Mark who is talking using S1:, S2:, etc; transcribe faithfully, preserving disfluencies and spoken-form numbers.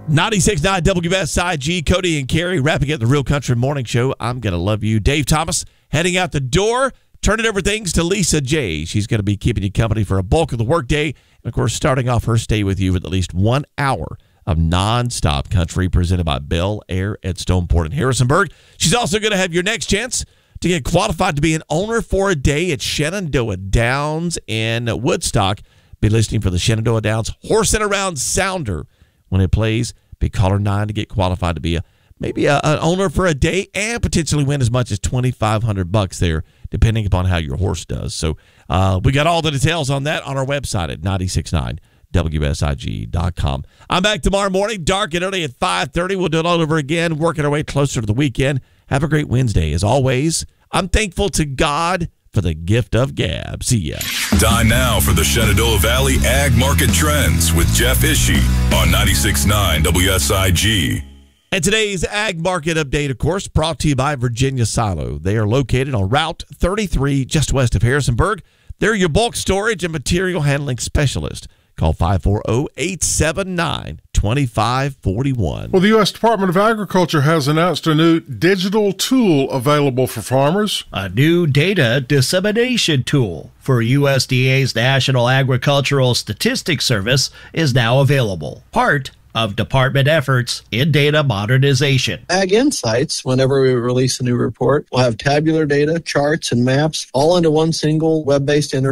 S1: ninety-six point nine W S I G, Cody and Carrie wrapping up the Real Country Morning Show. I'm going to love you. Dave Thomas heading out the door, turning over things to Lisa J. She's going to be keeping you company for a bulk of the workday. And, of course, starting off her stay with you with at least one hour of nonstop country presented by Bel Air at Stoneport and Harrisonburg. She's also going to have your next chance to get qualified to be an owner for a day at Shenandoah Downs in Woodstock. Be listening for the Shenandoah Downs Horse and Around Sounder when it plays. Be caller nine to get qualified to be a maybe a, an owner for a day and potentially win as much as twenty-five hundred bucks there, depending upon how your horse does. So uh, we got all the details on that on our website at nine six nine W S I G dot com. I'm back tomorrow morning, dark and early at five thirty. We'll do it all over again, working our way closer to the weekend. Have a great Wednesday. As always, I'm thankful to God for the gift of gab. See ya.
S2: Time now for the Shenandoah Valley Ag Market Trends with Jeff Ishii on ninety-six point nine W S I G.
S1: And today's Ag Market Update, of course, brought to you by Virginia Silo. They are located on Route thirty-three, just west of Harrisonburg. They're your bulk storage and material handling specialist. Call five four zero, eight seven nine, two five four one.
S3: Well, the U S Department of Agriculture has announced a new digital tool available for farmers.
S4: A new data dissemination tool for U S D A's National Agricultural Statistics Service is now available. Part of department efforts in data modernization.
S5: Ag Insights, whenever we release a new report, will have tabular data, charts, and maps all into one single web-based interface.